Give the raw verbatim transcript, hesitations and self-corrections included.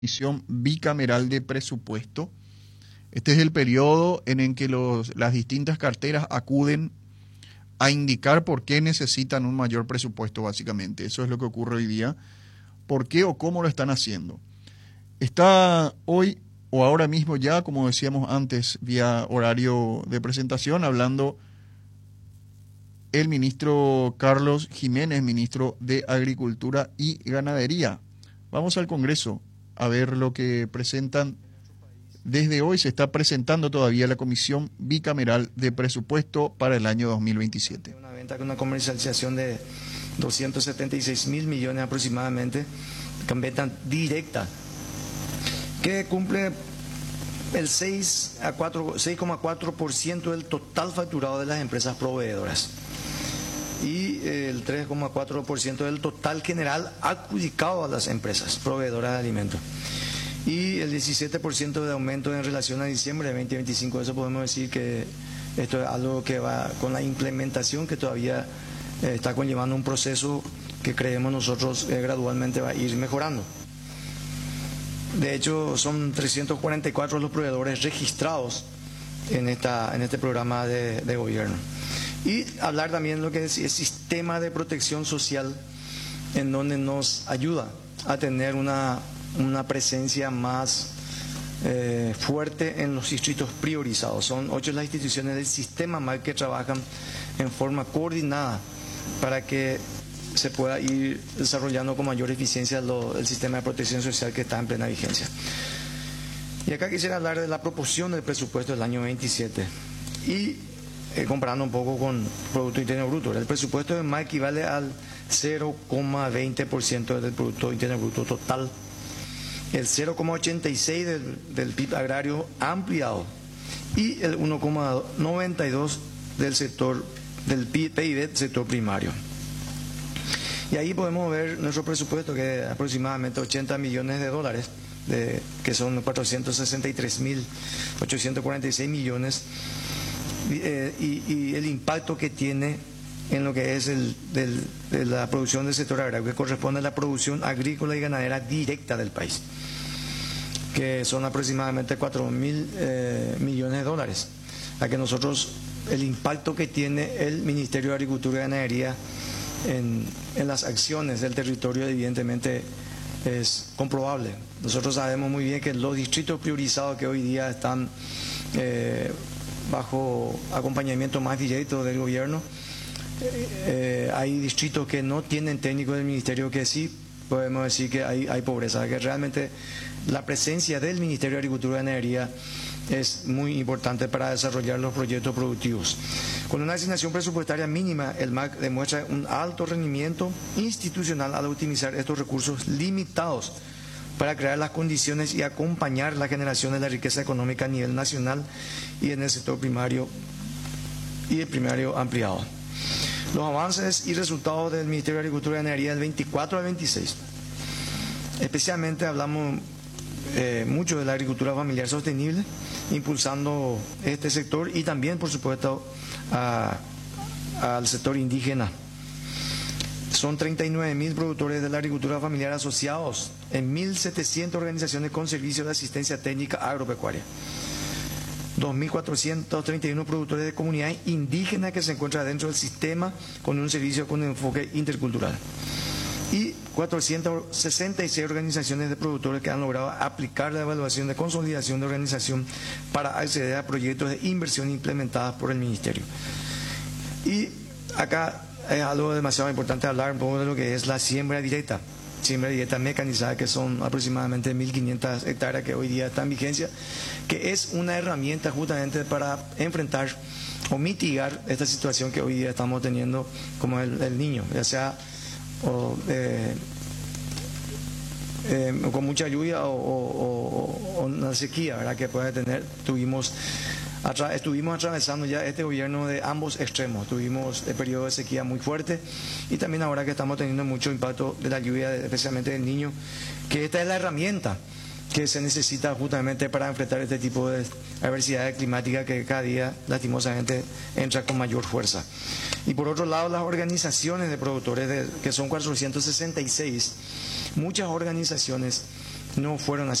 Comisión bicameral de presupuesto. Este es el periodo en el que los, las distintas carteras acuden a indicar por qué necesitan un mayor presupuesto, básicamente. Eso es lo que ocurre hoy día. ¿Por qué o cómo lo están haciendo? Está hoy o ahora mismo ya, como decíamos antes, vía horario de presentación, hablando el ministro Carlos Jiménez, ministro de Agricultura y Ganadería. Vamos al Congreso a ver lo que presentan. Desde hoy se está presentando todavía la Comisión Bicameral de Presupuesto para el año dos mil veintisiete. Una venta con una comercialización de doscientos setenta y seis mil millones aproximadamente, con venta directa, que cumple el seis coma cuatro por ciento del total facturado de las empresas proveedoras y el tres coma cuatro por ciento del total general adjudicado a las empresas proveedoras de alimentos. Y el diecisiete por ciento de aumento en relación a diciembre de veinte veinticinco. Eso podemos decir que esto es algo que va con la implementación, que todavía eh, está conllevando un proceso que creemos nosotros eh, gradualmente va a ir mejorando. De hecho, son trescientos cuarenta y cuatro los proveedores registrados en, esta, en este programa de, de gobierno. Y hablar también de lo que es el sistema de protección social, en donde nos ayuda a tener una, una presencia más eh, fuerte en los distritos priorizados. Son ocho las instituciones del sistema M A C que trabajan en forma coordinada para que se pueda ir desarrollando con mayor eficiencia lo, el sistema de protección social que está en plena vigencia. Y acá quisiera hablar de la proporción del presupuesto del año veintisiete y eh, comparando un poco con Producto Interno Bruto. El presupuesto de M A C equivale al cero coma veinte por ciento del Producto Interno Bruto total, el cero coma ochenta y seis por ciento del, del P I B agrario ampliado y el uno coma noventa y dos por ciento del sector del P I B del sector primario. Y ahí podemos ver nuestro presupuesto, que es aproximadamente ochenta millones de dólares, de, que son cuatrocientos sesenta y tres mil ochocientos cuarenta y seis millones, eh, y, y el impacto que tiene en lo que es el, del, de la producción del sector agrario, que corresponde a la producción agrícola y ganadera directa del país, que son aproximadamente cuatro mil eh, millones de dólares. A que nosotros, el impacto que tiene el Ministerio de Agricultura y Ganadería En, en las acciones del territorio, evidentemente es comprobable. Nosotros sabemos muy bien que los distritos priorizados que hoy día están eh, bajo acompañamiento más directo del gobierno, eh, eh, hay distritos que no tienen técnicos del ministerio, que sí podemos decir que hay, hay pobreza, que realmente la presencia del Ministerio de Agricultura y Ganadería es muy importante para desarrollar los proyectos productivos. Con una asignación presupuestaria mínima, el M A C demuestra un alto rendimiento institucional al optimizar estos recursos limitados para crear las condiciones y acompañar la generación de la riqueza económica a nivel nacional y en el sector primario y el primario ampliado. Los avances y resultados del Ministerio de Agricultura y Ganadería del veinticuatro al veintiséis. Especialmente hablamos eh, mucho de la agricultura familiar sostenible, impulsando este sector, y también, por supuesto, a, al sector indígena. Son treinta y nueve mil productores de la agricultura familiar asociados en mil setecientas organizaciones con servicios de asistencia técnica agropecuaria. dos mil cuatrocientos treinta y uno productores de comunidades indígenas que se encuentran dentro del sistema con un servicio con enfoque intercultural. Y cuatrocientas sesenta y seis organizaciones de productores que han logrado aplicar la evaluación de consolidación de organización para acceder a proyectos de inversión implementadas por el Ministerio. Y acá es algo demasiado importante hablar un poco de lo que es la siembra directa, siembra directa mecanizada, que son aproximadamente mil quinientas hectáreas que hoy día están en vigencia, que es una herramienta justamente para enfrentar o mitigar esta situación que hoy día estamos teniendo como el, el niño, ya sea o eh, eh, con mucha lluvia o, o, o una sequía, ¿verdad?, que puede tener. Tuvimos atra estuvimos atravesando ya este gobierno de ambos extremos. Tuvimos el periodo de sequía muy fuerte y también ahora que estamos teniendo mucho impacto de la lluvia, especialmente del niño, que esta es la herramienta que se necesita justamente para enfrentar este tipo de adversidades climáticas que cada día lastimosamente entra con mayor fuerza. Y por otro lado, las organizaciones de productores, de, que son cuatrocientos sesenta y seis, muchas organizaciones no fueron